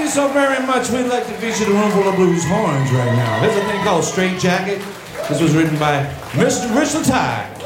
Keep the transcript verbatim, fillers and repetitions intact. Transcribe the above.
so very much. We'd like to feature the Roomful of Blues horns right now. There's a thing called Straight Jacket. This was written by Mister Rich Latai.